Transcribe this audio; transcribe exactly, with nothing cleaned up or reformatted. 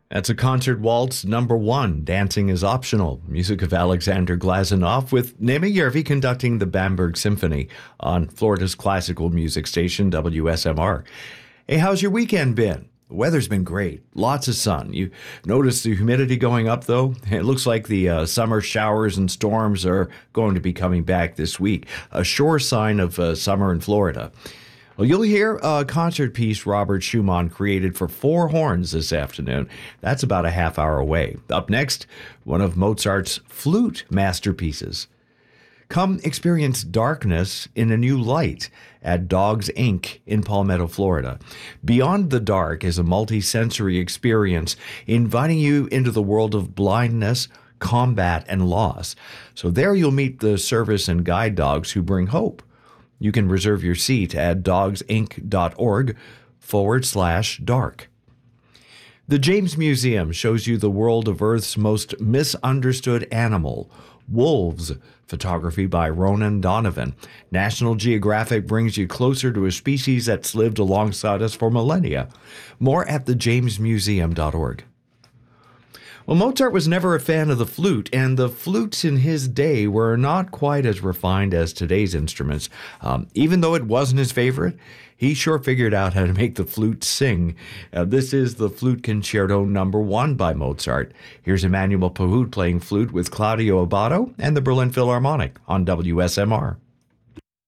That's a concert waltz number one, Dancing is Optional. Music of Alexander Glazunov with Naima Järvi conducting the Bamberg Symphony on Florida's classical music station, W S M R. Hey, how's your weekend been? The weather's been great. Lots of sun. You notice the humidity going up, though? It looks like the uh, summer showers and storms are going to be coming back this week. A sure sign of uh, summer in Florida. Well, you'll hear a concert piece Robert Schumann created for four horns this afternoon. That's about a half hour away. Up next, one of Mozart's flute masterpieces. Come experience darkness in a new light at Dogs Incorporated in Palmetto, Florida. Beyond the Dark is a multi-sensory experience inviting you into the world of blindness, combat, and loss. So there you'll meet the service and guide dogs who bring hope. You can reserve your seat at dogsinc.org forward slash dark. The James Museum shows you the world of Earth's most misunderstood animal, wolves. Photography by Ronan Donovan. National Geographic brings you closer to a species that's lived alongside us for millennia. More at the james museum dot org. Well, Mozart was never a fan of the flute, and the flutes in his day were not quite as refined as today's instruments. Um, even though it wasn't his favorite, he sure figured out how to make the flute sing. Uh, this is the Flute Concerto number one by Mozart. Here's Emmanuel Pahud playing flute with Claudio Abbado and the Berlin Philharmonic on W S M R.